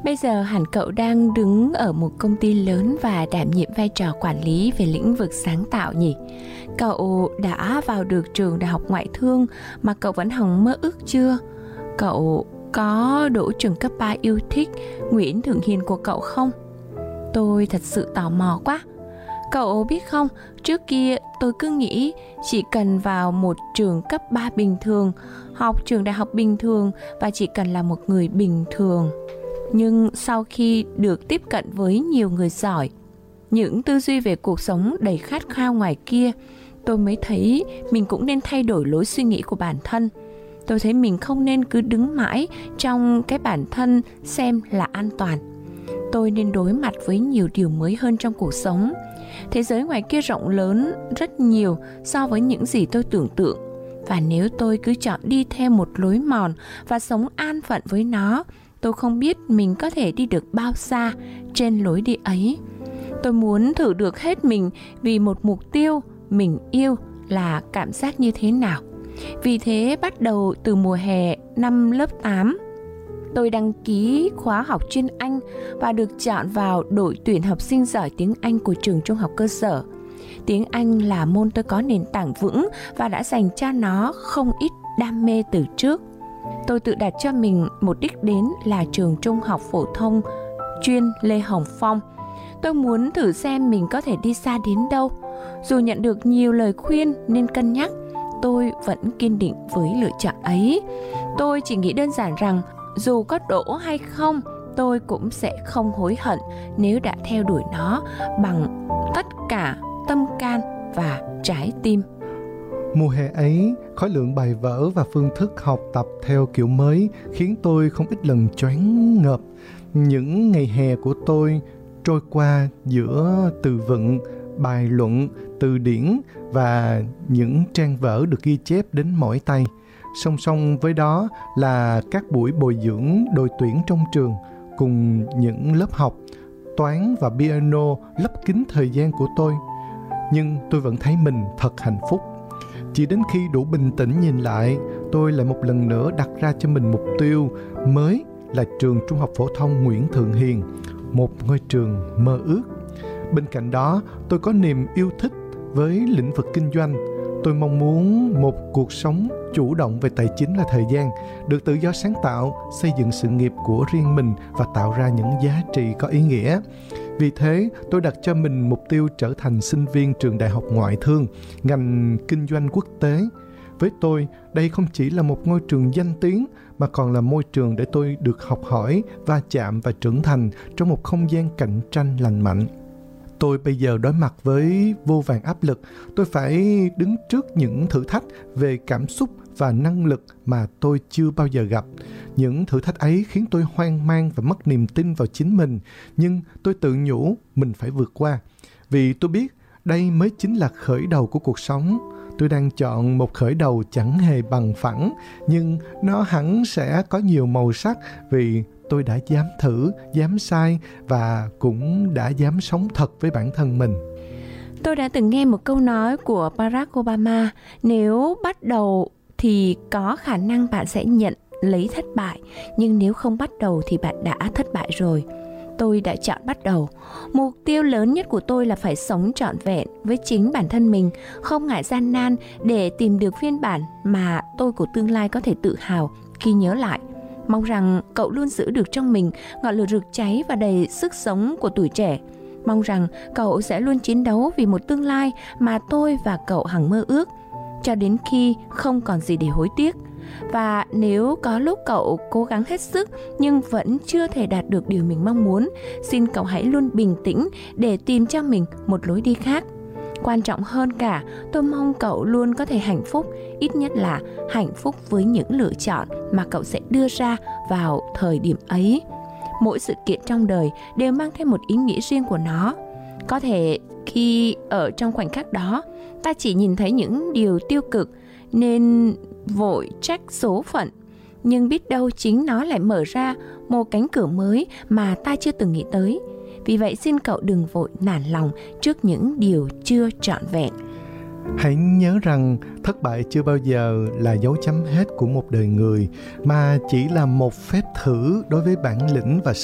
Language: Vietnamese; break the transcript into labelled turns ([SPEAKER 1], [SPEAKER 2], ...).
[SPEAKER 1] Bây giờ hẳn cậu đang đứng ở một công ty lớn và đảm nhiệm vai trò quản lý về lĩnh vực sáng tạo nhỉ? Cậu đã vào được trường đại học ngoại thương mà cậu vẫn hằng mơ ước chưa? Cậu có đỗ trường cấp 3 yêu thích Nguyễn Thượng Hiền của cậu không? Tôi thật sự tò mò quá. Cậu biết không, trước kia tôi cứ nghĩ chỉ cần vào một trường cấp 3 bình thường, học trường đại học bình thường và chỉ cần là một người bình thường. Nhưng sau khi được tiếp cận với nhiều người giỏi, những tư duy về cuộc sống đầy khát khao ngoài kia, tôi mới thấy mình cũng nên thay đổi lối suy nghĩ của bản thân. Tôi thấy mình không nên cứ đứng mãi trong cái bản thân xem là an toàn. Tôi nên đối mặt với nhiều điều mới hơn trong cuộc sống. Thế giới ngoài kia rộng lớn rất nhiều so với những gì tôi tưởng tượng. Và nếu tôi cứ chọn đi theo một lối mòn và sống an phận với nó, tôi không biết mình có thể đi được bao xa trên lối đi ấy. Tôi muốn thử được hết mình vì một mục tiêu mình yêu là cảm giác như thế nào. Vì thế bắt đầu từ mùa hè năm lớp 8, tôi đăng ký khóa học chuyên Anh và được chọn vào đội tuyển học sinh giỏi tiếng Anh của trường trung học cơ sở. Tiếng Anh là môn tôi có nền tảng vững và đã dành cho nó không ít đam mê từ trước. Tôi tự đặt cho mình một đích đến là trường trung học phổ thông chuyên Lê Hồng Phong. Tôi muốn thử xem mình có thể đi xa đến đâu. Dù nhận được nhiều lời khuyên nên cân nhắc, tôi vẫn kiên định với lựa chọn ấy. Tôi chỉ nghĩ đơn giản rằng dù có đỗ hay không, tôi cũng sẽ không hối hận nếu đã theo đuổi nó bằng tất cả tâm can và trái tim.
[SPEAKER 2] Mùa hè ấy, khối lượng bài vở và phương thức học tập theo kiểu mới khiến tôi không ít lần choáng ngợp. Những ngày hè của tôi trôi qua giữa từ vựng, bài luận, từ điển và những trang vở được ghi chép đến mỏi tay. Song song với đó là các buổi bồi dưỡng đội tuyển trong trường cùng những lớp học, toán và piano lấp kín thời gian của tôi. Nhưng tôi vẫn thấy mình thật hạnh phúc. Chỉ đến khi đủ bình tĩnh nhìn lại, tôi lại một lần nữa đặt ra cho mình mục tiêu mới là trường trung học phổ thông Nguyễn Thượng Hiền, một ngôi trường mơ ước. Bên cạnh đó, tôi có niềm yêu thích với lĩnh vực kinh doanh. Tôi mong muốn một cuộc sống chủ động về tài chính và thời gian, được tự do sáng tạo, xây dựng sự nghiệp của riêng mình và tạo ra những giá trị có ý nghĩa. Vì thế, tôi đặt cho mình mục tiêu trở thành sinh viên trường đại học ngoại thương, ngành kinh doanh quốc tế. Với tôi, đây không chỉ là một ngôi trường danh tiếng, mà còn là môi trường để tôi được học hỏi, va chạm và trưởng thành trong một không gian cạnh tranh lành mạnh. Tôi bây giờ đối mặt với vô vàn áp lực. Tôi phải đứng trước những thử thách về cảm xúc và năng lực mà tôi chưa bao giờ gặp. Những thử thách ấy khiến tôi hoang mang và mất niềm tin vào chính mình. Nhưng tôi tự nhủ mình phải vượt qua. Vì tôi biết đây mới chính là khởi đầu của cuộc sống. Tôi đang chọn một khởi đầu chẳng hề bằng phẳng, nhưng nó hẳn sẽ có nhiều màu sắc vì tôi đã dám thử, dám sai và cũng đã dám sống thật với bản thân mình.
[SPEAKER 1] Tôi đã từng nghe một câu nói của Barack Obama: nếu bắt đầu thì có khả năng bạn sẽ nhận lấy thất bại, nhưng nếu không bắt đầu thì bạn đã thất bại rồi. Tôi đã chọn bắt đầu. Mục tiêu lớn nhất của tôi là phải sống trọn vẹn với chính bản thân mình, không ngại gian nan để tìm được phiên bản mà tôi của tương lai có thể tự hào khi nhớ lại. Mong rằng cậu luôn giữ được trong mình ngọn lửa rực cháy và đầy sức sống của tuổi trẻ. Mong rằng cậu sẽ luôn chiến đấu vì một tương lai mà tôi và cậu hằng mơ ước, cho đến khi không còn gì để hối tiếc. Và nếu có lúc cậu cố gắng hết sức nhưng vẫn chưa thể đạt được điều mình mong muốn, xin cậu hãy luôn bình tĩnh để tìm cho mình một lối đi khác. Quan trọng hơn cả, tôi mong cậu luôn có thể hạnh phúc, ít nhất là hạnh phúc với những lựa chọn mà cậu sẽ đưa ra vào thời điểm ấy. Mỗi sự kiện trong đời đều mang thêm một ý nghĩa riêng của nó. Có thể khi ở trong khoảnh khắc đó, ta chỉ nhìn thấy những điều tiêu cực nên vội trách số phận. Nhưng biết đâu chính nó lại mở ra một cánh cửa mới mà ta chưa từng nghĩ tới. Vì vậy xin cậu đừng vội nản lòng trước những điều chưa trọn vẹn.
[SPEAKER 2] Hãy nhớ rằng thất bại chưa bao giờ là dấu chấm hết của một đời người, mà chỉ là một phép thử đối với bản lĩnh và